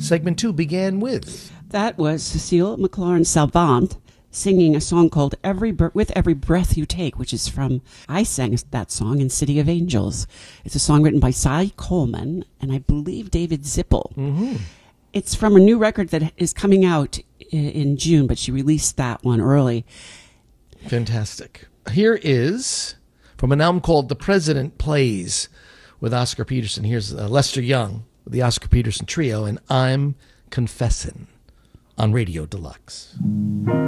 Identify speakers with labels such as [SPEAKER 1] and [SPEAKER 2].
[SPEAKER 1] Segment 2 began with...
[SPEAKER 2] That was Cecile McLaurin Salvant singing a song called With Every Breath You Take, which is from, I sang that song in City of Angels. It's a song written by Cy Coleman and I believe David Zippel.
[SPEAKER 1] Mm-hmm.
[SPEAKER 2] It's from a new record that is coming out in June, but she released that one early.
[SPEAKER 1] Fantastic. Here is from an album called The President Plays with Oscar Peterson. Here's Lester Young with the Oscar Peterson Trio and I'm Confessin' on Radio Deluxe.